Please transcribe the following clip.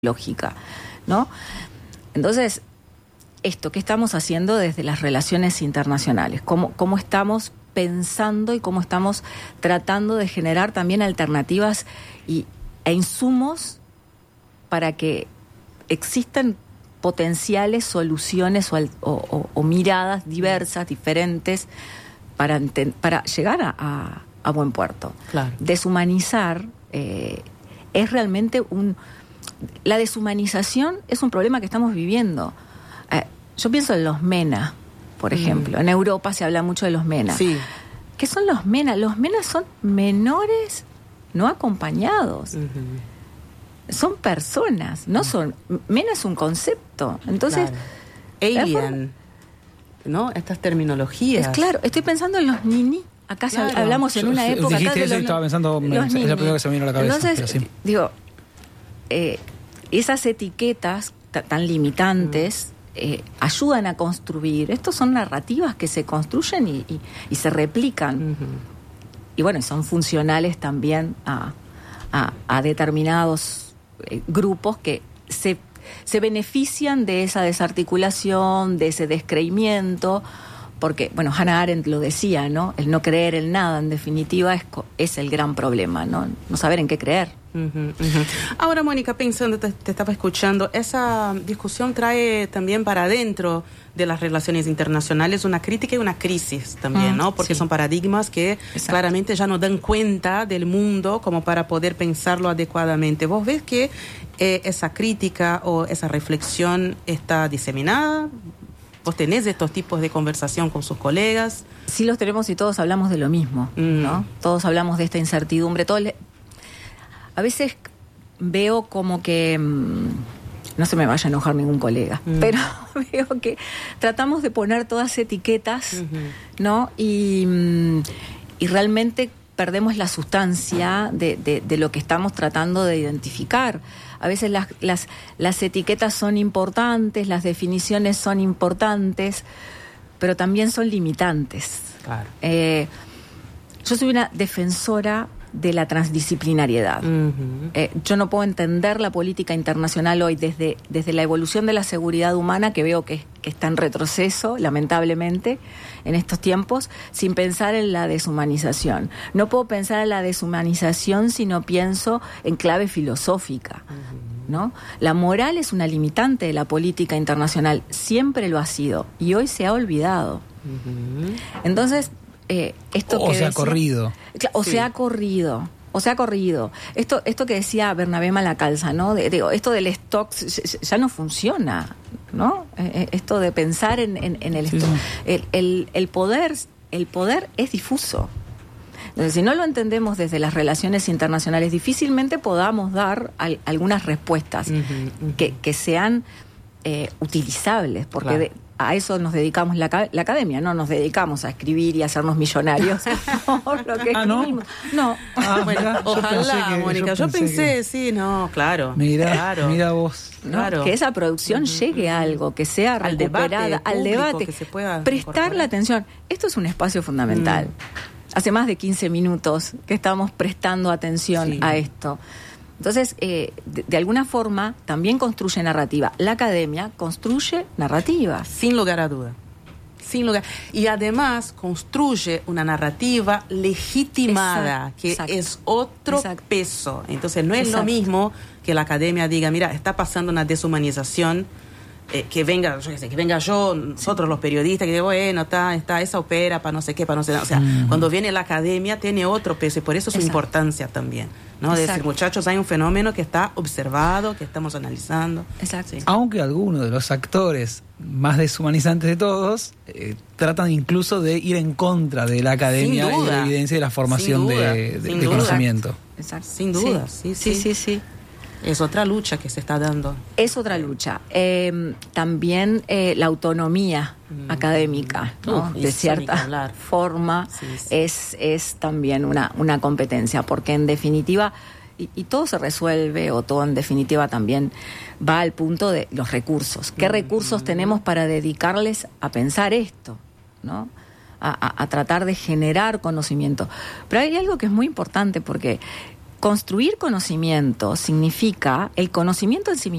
lógica, ¿no? Entonces, ¿qué estamos haciendo desde las relaciones internacionales? ¿Cómo estamos pensando y cómo estamos tratando de generar también alternativas e insumos para que existan potenciales soluciones o miradas diversas, diferentes, para llegar a buen puerto? Claro. Deshumanizar es realmente la deshumanización es un problema que estamos viviendo. Yo pienso en los MENA, por ejemplo. En Europa se habla mucho de los MENA. Sí. ¿Qué son los MENA? Los MENA son menores no acompañados. Son personas, no son... MENA es un concepto. Entonces... Claro. Alien, ¿no? Estas terminologías. Claro, estoy pensando en los nini. Acá hablamos en una época... Dijiste eso y estaba pensando... Es la primera que se me vino a la cabeza. Entonces, sí. Digo... esas etiquetas tan limitantes ayudan a construir. Estos son narrativas que se construyen y se replican. Y bueno, son funcionales también a determinados grupos que se benefician de esa desarticulación, de ese descreimiento, porque, bueno, Hannah Arendt lo decía, ¿no? El no creer en nada, en definitiva, es el gran problema, ¿no? No saber en qué creer. Ahora, Mónica, pensando, te estaba escuchando, esa discusión trae también para adentro de las relaciones internacionales una crítica y una crisis también, ¿no? Porque son paradigmas que claramente ya no dan cuenta del mundo como para poder pensarlo adecuadamente. ¿Vos ves que esa crítica o esa reflexión está diseminada? ¿Vos tenés estos tipos de conversación con sus colegas? Sí, los tenemos y todos hablamos de lo mismo, ¿no? Todos hablamos de esta incertidumbre. A veces veo como que... no se me vaya a enojar ningún colega, pero veo que tratamos de poner todas etiquetas, ¿no? Y realmente perdemos la sustancia de lo que estamos tratando de identificar. A veces las etiquetas son importantes, las definiciones son importantes, pero también son limitantes. Claro. Yo soy una defensora de la transdisciplinariedad. Yo no puedo entender la política internacional hoy desde la evolución de la seguridad humana, que veo que está en retroceso, lamentablemente, en estos tiempos, sin pensar en la deshumanización. No puedo pensar en la deshumanización si no pienso en clave filosófica, ¿no? La moral es una limitante de la política internacional, siempre lo ha sido, y hoy se ha olvidado. Entonces, se ha corrido. Esto que decía Bernabé Malacalza, ¿no? Esto del stock ya no funciona, ¿no? Esto de pensar en el stock. El poder es difuso. Entonces, si no lo entendemos desde las relaciones internacionales, difícilmente podamos dar algunas respuestas que sean utilizables, porque a eso nos dedicamos la academia, no nos dedicamos a escribir y a hacernos millonarios por lo que escribimos. No. Bueno, ojalá, Mónica. Yo pensé, claro. Mira vos. ¿No? Claro. Que esa producción llegue a algo, que sea recuperada, al debate, que se pueda prestarle la atención. Esto es un espacio fundamental. Hace más de 15 minutos que estamos prestando atención a esto. Entonces, de alguna forma, también construye narrativa. La academia construye narrativa. Sin lugar a duda. Y además construye una narrativa legitimada, que es otro peso. Entonces, no es lo mismo que la academia diga, mira, está pasando una deshumanización, que venga nosotros los periodistas, que digo, bueno, está esa opera para no sé qué, para no sé nada. O sea, cuando viene la academia tiene otro peso, y por eso su importancia también, ¿no? De decir, muchachos, hay un fenómeno que está observado, que estamos analizando. Exacto. Sí. Aunque algunos de los actores más deshumanizantes de todos tratan incluso de ir en contra de la academia y de la evidencia de la formación de conocimiento. Exacto. Sin duda, sí. Es otra lucha que se está dando. Es otra lucha. También la autonomía académica, ¿no? De cierta forma, es también una competencia, porque en definitiva, y todo se resuelve, o todo en definitiva también va al punto de los recursos. ¿Qué recursos tenemos para dedicarles a pensar esto, ¿no? A tratar de generar conocimiento? Pero hay algo que es muy importante, porque construir conocimiento significa el conocimiento en sí mismo.